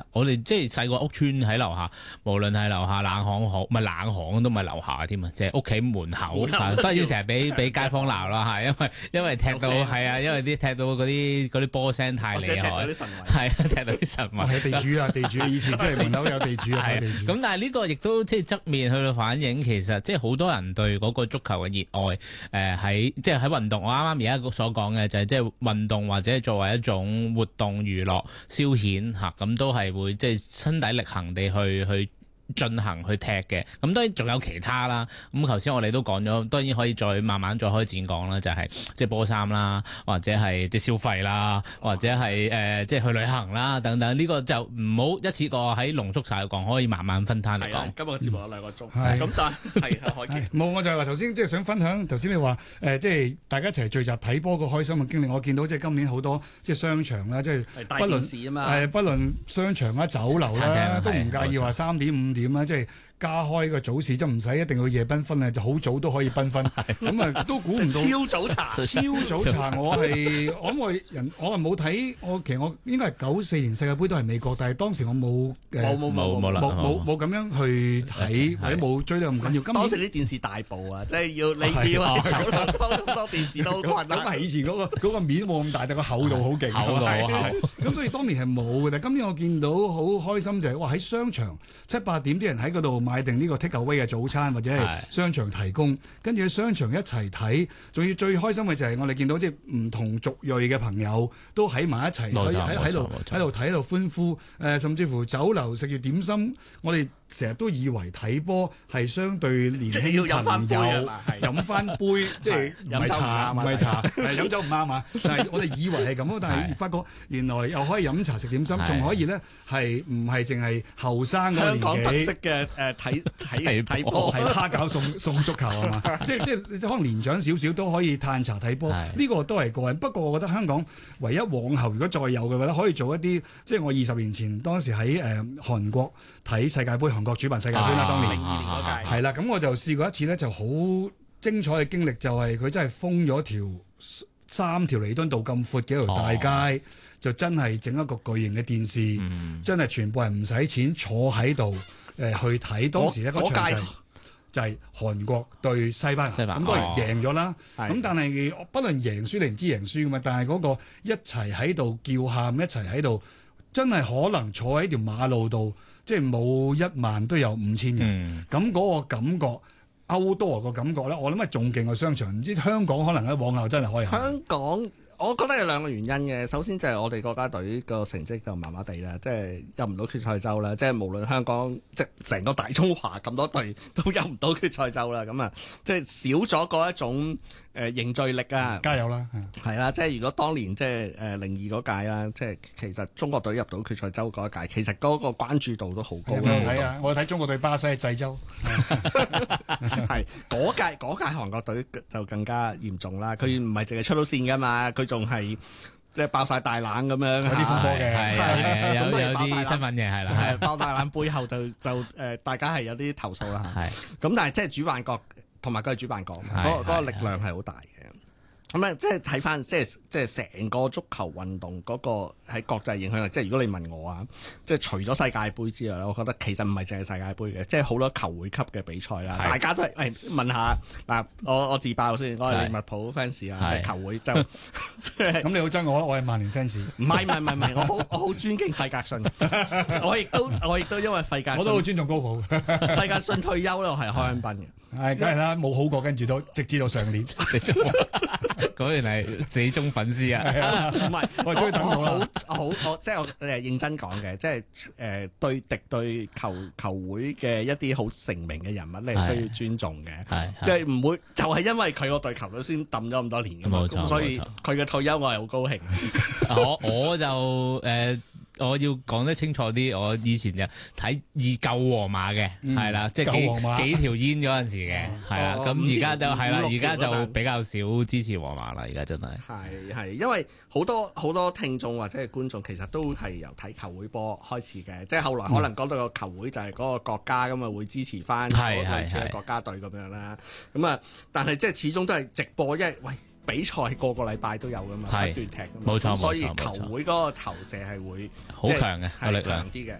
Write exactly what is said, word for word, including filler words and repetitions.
我哋即係細個屋村喺樓下，無論係樓下冷巷好，唔係冷巷都唔係樓下添啊，即係屋企門口，當然成日俾俾街坊鬧啦嚇，因為因為踢到係啊，因為啲踢到嗰啲嗰啲波聲太厲害，係啊，踢到啲神位。 係地主啊，地主以前即係門口有地主啊， 係地主。 咁但係呢個亦都即係側面去到反映，其實即係好多人對嗰個足球嘅熱愛，誒喺即係喺運動。我啱啱而家所講嘅就係即係運動或者作為一種活動娛樂消遣嚇，咁都係會即係身體力行地去去進行去踢嘅。咁當然仲有其他啦。咁頭先我哋都講咗，當然可以再慢慢再開展講啦，就係即係波衫啦，或者係即係消費啦，或者係誒即係去旅行啦等等。呢、這個就唔好一次過喺濃縮晒講，可以慢慢分攤嚟講。 今日嘅節目有兩個鐘，咁、 嗯、 但係係可以。 冇，我就係話頭先即係想分享頭先你話誒，即、呃、係、就是、大家一齊聚集睇波個開心嘅經歷。我見到即係今年好多即係商場啦，即係不論誒不論商場啦、酒樓啦，都唔介意話三點五點啦，即係加開個早市，就唔使一定要夜繽紛啊，就好早都可以繽紛。咁啊都估唔到超早茶， 超早茶我係我我人我係冇睇，我其實我應該係九四年世界盃都係美國，但係當時我冇誒冇冇冇冇冇冇冇咁樣去睇，或者冇追得咁緊要。 當時啲電視大部啊，即係要你要喺酒樓裝咁多電視都好困難。 咁係以前嗰個嗰個面冇咁大，但個厚度好勁， 厚度好厚。 咁所以當年係冇嘅，但係今年我見到好開心就係哇喺商場七八點啲人喺嗰度買定呢個 take away 嘅早餐，或者係商場提供，跟住喺商場一齊睇，仲要最開心嘅就係我哋見到即係唔同族裔嘅朋友都喺埋一齊喺喺喺度喺度睇喺度歡呼，誒、呃、甚至乎酒樓食住點心，我哋成日都以為睇波係相對年輕朋友飲翻杯，即係唔係茶唔係茶，係飲酒唔啱啊！但係我哋以為係咁咯，但係發覺原來又可以飲茶食點心，仲可以咧係唔係淨係後生嗰年紀？香港特色嘅誒睇睇睇波係蝦餃送送足球啊嘛！即係即係可能年長少少都可以嘆茶睇波，呢個都係過癮。不過我覺得香港唯一往後如果再有嘅話咧，可以做一啲即係我二十年前當時喺誒韓國睇世界盃。韓國主辦世界盃啦，當年係啦，咁我就試過一次咧，就好精彩嘅經歷，就係佢真係封咗條三條彌敦道咁闊嘅一條大街，哦、就真係整一個巨型嘅電視，嗯、真係全部人唔使錢坐喺度誒去睇。當時一個場就係、就係韓國對西班牙，咁當然贏咗啦。咁、哦、但係不論贏輸你唔知贏輸噶嘛，但係嗰個一齊喺度叫喊，一齊喺度，真係可能坐喺條馬路度。即係冇一萬都有五千人，咁嗰、嗯、個感覺，outdoor 個感覺咧，我諗係仲勁過商場。唔知香港可能喺往後真係可以。香港我覺得有兩個原因嘅，首先就係我哋國家隊個成績就麻麻地啦，即係入唔到決賽周啦。即係無論香港即係成個大中華咁多隊都入唔到決賽周啦，咁啊，即係少咗嗰一種。誒、呃、凝聚力啊！ 加油啦！ 係啦，即係如果當年即係誒零二嗰屆啦，即係其實中國隊入到決賽周嗰一屆，其實嗰個關注度都好高。我睇啊，我睇中國隊巴西喺濟州， 係嗰屆嗰屆韓國隊就更加嚴重啦。佢唔係淨係出到線㗎嘛，佢仲係即係爆晒大冷咁樣， 有啲風波嘅， 係有有啲新聞嘅係啦， 係爆大冷背後就就誒、呃、大家係有啲投訴啦。係咁，但係即係主辦國。同埋佢係主辦國，嗰、嗰個嗰個力量係好大嘅。咁咧，即係睇翻，即係即係成個足球運動嗰個喺國際影響力。即係如果你問我啊，即係除咗世界盃之外咧，我覺得其實唔係淨係世界盃嘅，即係好多球會級嘅比賽啦。大家都係誒、哎、問下嗱，我我自爆先，我係利物浦 fans 啊，即係球會就咁你好憎我，我係曼聯 fans。 唔係唔係唔係，我好我好尊敬費格遜，我亦都我亦都因為費格遜， 我都好尊重高普。 費格遜退休咧，我係開香檳嘅。 係梗係啦，冇好過，跟住都直至到上年。 果然係死忠粉絲啊！ 唔係， 我終於等到啦。 好好我即係我誒認真講嘅，即係誒對敵對球球會嘅一啲好成名嘅人物，你係需要尊重嘅。即係唔會就係因為佢個隊球隊先揼咗咁多年㗎嘛，咁所以佢嘅退休我係好高興。 我我就誒。呃我要講得清楚啲，我以前就睇二舊皇馬嘅，係啦、嗯，即係幾幾條煙嗰陣時嘅，係啦、哦，咁而家就係啦，而家就比較少支持皇馬啦，而家真係。 係係，因為好多好多聽眾或者係觀眾其實都係由睇球會波開始嘅，即係後來可能講到個球會就係嗰個國家咁啊，嗯、會支持翻類似嘅國家隊咁樣啦。咁啊，但係即係始終都係直播，因為喂。比賽個個禮拜都有㗎嘛，不斷踢㗎嘛， 冇錯， 所以球會嗰個投射係會好強嘅，有力量啲嘅。